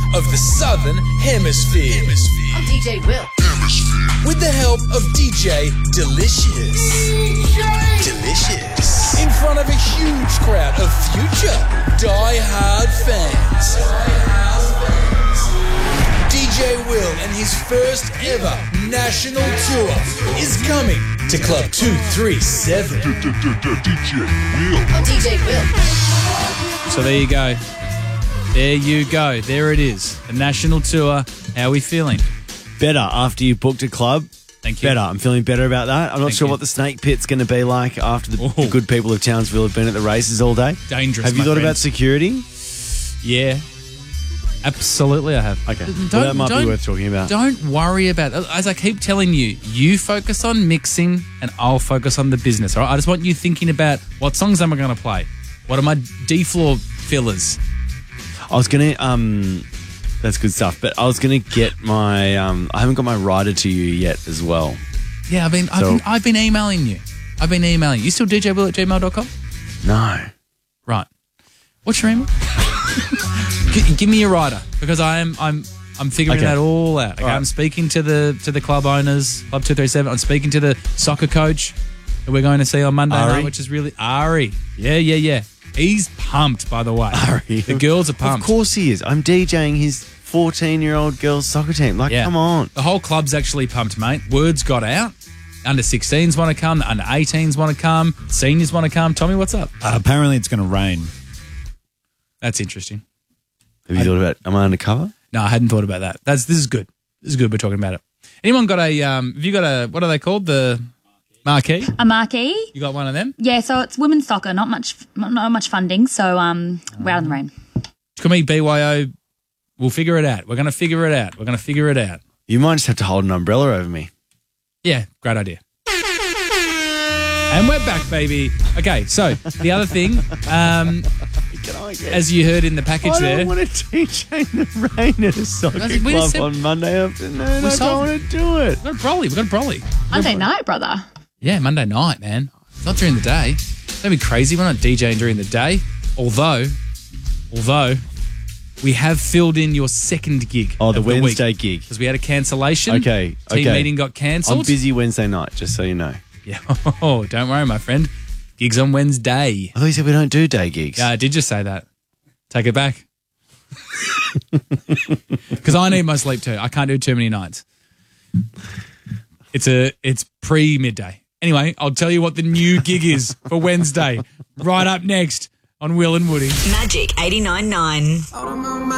of the Southern Hemisphere. I'm DJ Will. With the help of DJ Delicious. Delicious. In front of a huge crowd of future die-hard fans. DJ Will and his first ever national tour is coming to Club 237. DJ Will. I'm DJ Will. So there you go. There you go. There it is. The national tour. How are we feeling? Better after you booked a club. Thank you. Better. I'm feeling better about that. I'm not sure what the snake pit's going to be like after the good people of Townsville have been at the races all day. Dangerous. Have you thought about security? Yeah. Absolutely, I have. Okay. Well, that might be worth talking about. Don't worry about it. As I keep telling you, you focus on mixing and I'll focus on the business. All right? I just want you thinking about what songs am I going to play? What are my D-floor fillers? I was going to... that's good stuff. But I was going to get my... I haven't got my rider to you yet as well. Yeah, I've been emailing you. You still djwill@gmail.com? No. Right. What's your email? Give me your rider because I'm figuring that all out. Okay, right. I'm speaking to the club owners, Club 237. I'm speaking to the soccer coach that we're going to see on Monday night, which is really Ari. Yeah. He's pumped, by the way. Ari. The girls are pumped. Of course he is. I'm DJing his 14-year-old girls soccer team. Come on. The whole club's actually pumped, mate. Word's got out. Under 16s want to come. The under 18s want to come. Seniors want to come. Tommy, what's up? Apparently it's going to rain. That's interesting. Have you thought about, am I undercover? No, I hadn't thought about that. This is good. This is good. We're talking about it. Anyone got have you got a, what are they called? The marquee? A marquee. You got one of them? Yeah, so it's women's soccer, not much funding, so we're out in the rain. Come me, BYO, we'll figure it out. We're going to figure it out. You might just have to hold an umbrella over me. Yeah, great idea. And we're back, baby. Okay, so the other thing, as you heard in the package I there. don't want to DJ in the rain at a soccer club on Monday afternoon. I don't want to do it. We've got a brolly. Monday night, brother. Yeah, Monday night, man. It's not during the day. Don't be crazy. We're not DJing during the day. Although, we have filled in your second gig. Oh, the Wednesday gig. Because we had a cancellation. Okay. Team meeting got cancelled. I'm busy Wednesday night, just so you know. Yeah. Oh, don't worry, my friend. Gigs on Wednesday. I thought you said we don't do day gigs. Yeah, I did just say that. Take it back. Because I need my sleep too. I can't do too many nights. It's pre-midday. Anyway, I'll tell you what the new gig is for Wednesday. Right up next on Will and Woody. Magic 89.9.